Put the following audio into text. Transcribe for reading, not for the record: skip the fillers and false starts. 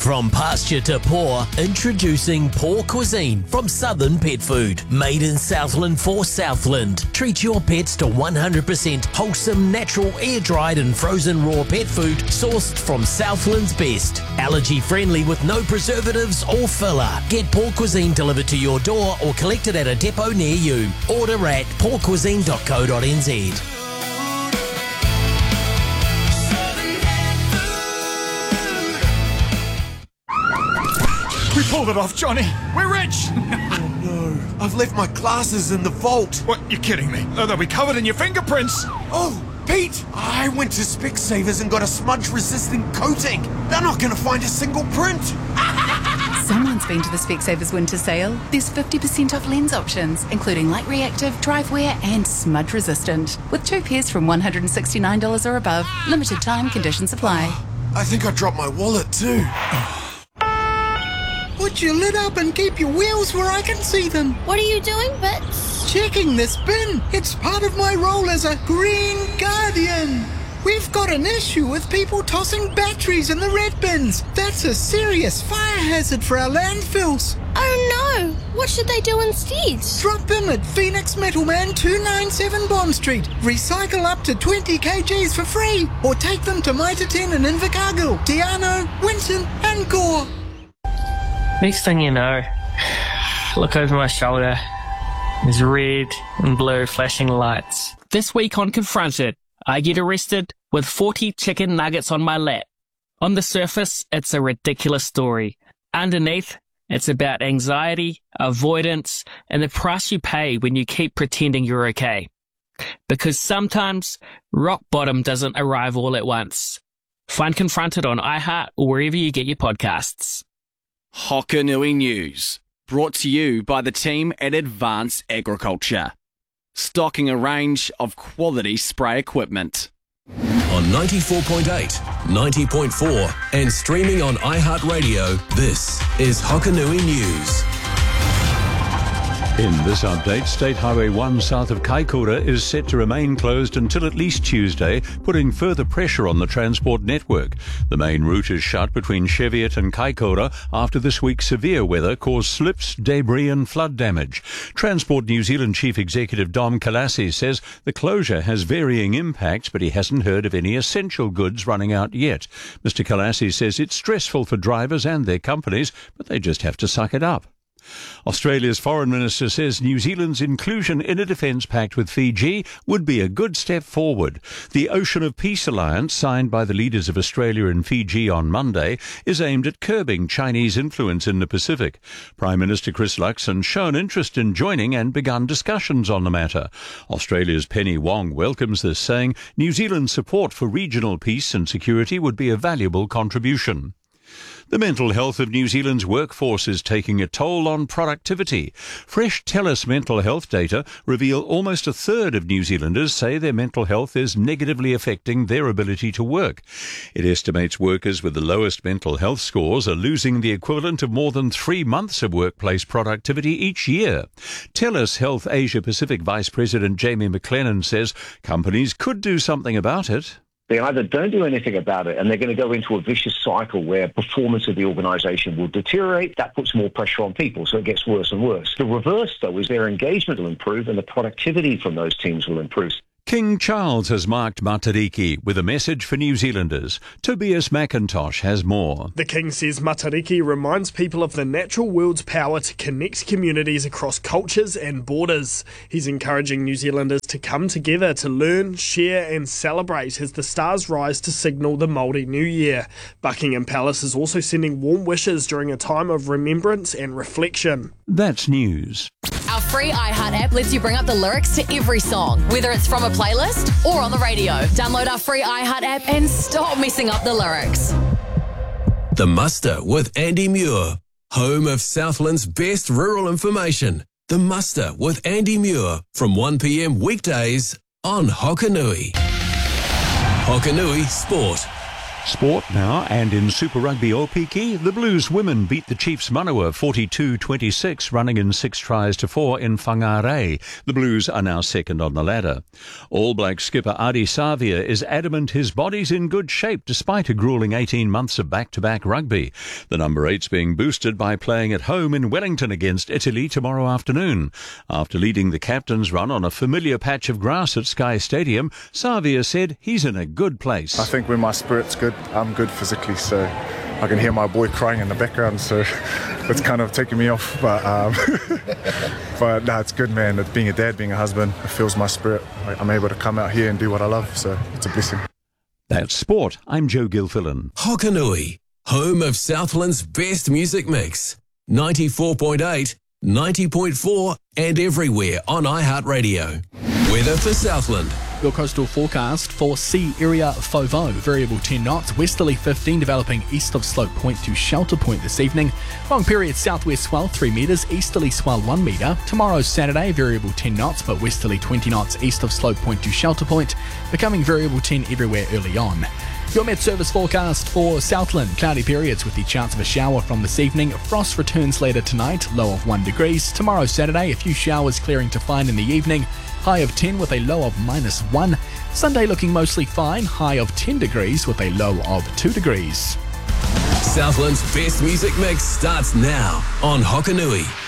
From pasture to paw, introducing Paw Cuisine from Southern Pet Food. Made in Southland for Southland. Treat your pets to 100% wholesome, natural, air-dried and frozen raw pet food sourced from Southland's best. Allergy-friendly with no preservatives or filler. Get Paw Cuisine delivered to your door or collected at a depot near you. Order at pawcuisine.co.nz. We pulled it off, Johnny. We're rich. Oh no, I've left my glasses in the vault. What, you're kidding me? Oh, they'll be covered in your fingerprints. Oh, Pete, I went to Specsavers and got a smudge-resistant coating. They're not going to find a single print. Someone's been to the Specsavers winter sale. There's 50% off lens options, including light reactive, drive wear and smudge resistant. With 2 pairs from $169 or above. Limited time, conditions apply. I think I dropped my wallet too. Put your lid up and keep your wheels where I can see them. What are you doing, Bits? Checking this bin. It's part of my role as a Green Guardian. We've got an issue with people tossing batteries in the red bins. That's a serious fire hazard for our landfills. Oh no! What should they do instead? Drop them at Phoenix Metalman 297 Bond Street. Recycle up to 20 kgs for free. Or take them to Mitre 10 in Invercargill, Diano, Winton and Gore. Next thing you know, look over my shoulder. There's red and blue flashing lights. This week on Confronted, I get arrested with 40 chicken nuggets on my lap. On the surface, it's a ridiculous story. Underneath, it's about anxiety, avoidance, and the price you pay when you keep pretending you're okay. Because sometimes, rock bottom doesn't arrive all at once. Find Confronted on iHeart or wherever you get your podcasts. Hokanui News, brought to you by the team at Advanced Agriculture, stocking a range of quality spray equipment. On 94.8, 90.4 and streaming on iHeartRadio, this is Hokanui News. In this update, State Highway 1 south of Kaikoura is set to remain closed until at least Tuesday, putting further pressure on the transport network. The main route is shut between Cheviot and Kaikoura after this week's severe weather caused slips, debris and flood damage. Transport New Zealand Chief Executive Dom Kalassi says the closure has varying impacts, but he hasn't heard of any essential goods running out yet. Mr. Kalassi says it's stressful for drivers and their companies, but they just have to suck it up. Australia's Foreign Minister says New Zealand's inclusion in a defence pact with Fiji would be a good step forward. The Ocean of Peace Alliance, signed by the leaders of Australia and Fiji on Monday, is aimed at curbing Chinese influence in the Pacific. Prime Minister Chris Luxon's shown interest in joining and begun discussions on the matter. Australia's Penny Wong welcomes this, saying New Zealand's support for regional peace and security would be a valuable contribution. The mental health of New Zealand's workforce is taking a toll on productivity. Fresh TELUS mental health data reveal almost a third of New Zealanders say their mental health is negatively affecting their ability to work. It estimates workers with the lowest mental health scores are losing the equivalent of more than 3 months of workplace productivity each year. TELUS Health Asia Pacific Vice President Jamie McLennan says companies could do something about it. They either don't do anything about it and they're going to go into a vicious cycle where performance of the organisation will deteriorate. That puts more pressure on people, so it gets worse and worse. The reverse, though, is their engagement will improve and the productivity from those teams will improve. King Charles has marked Matariki with a message for New Zealanders. Tobias McIntosh has more. The King says Matariki reminds people of the natural world's power to connect communities across cultures and borders. He's encouraging New Zealanders to come together to learn, share and celebrate as the stars rise to signal the Māori New Year. Buckingham Palace is also sending warm wishes during a time of remembrance and reflection. That's news. Our free iHeart app lets you bring up the lyrics to every song, whether it's from a playlist or on the radio. Download our free iHeart app and stop messing up the lyrics. The Muster with Andy Muir, home of Southland's best rural information. The Muster with Andy Muir from 1 p.m. weekdays on Hokanui. Hokanui Sport. Sport now, and in Super Rugby Opiki, the Blues women beat the Chiefs Manawa 42-26, running in 6 tries to 4 in Whangarei. The Blues are now second on the ladder. All Black skipper Adi Savia is adamant his body's in good shape despite a gruelling 18 months of back-to-back rugby. The number 8's being boosted by playing at home in Wellington against Italy tomorrow afternoon. After leading the captain's run on a familiar patch of grass at Sky Stadium, Savia said he's in a good place. I think when my spirit's good, I'm good physically, so I can hear my boy crying in the background, so it's kind of taking me off, but no, it's good, man. Being a dad, being a husband, it fills my spirit. I'm able to come out here and do what I love, so it's a blessing. That's sport. I'm Joe Gilfillan. Hokanui, home of Southland's best music mix. 94.8, 90.4 and everywhere on iHeartRadio. Weather for Southland. Your coastal forecast for sea area Fovo, variable 10 knots, westerly 15 developing east of Slope Point to Shelter Point this evening. Long period southwest swell 3 metres, easterly swell 1 metre. Tomorrow Saturday, variable 10 knots but westerly 20 knots east of Slope Point to Shelter Point, becoming variable 10 everywhere early on. Your Met Service forecast for Southland, cloudy periods with the chance of a shower from this evening. Frost returns later tonight, low of 1 degrees. Tomorrow Saturday, a few showers clearing to fine in the evening, high of 10 with a low of -1. Sunday looking mostly fine, high of 10 degrees with a low of 2 degrees. Southland's best music mix starts now on Hokanui.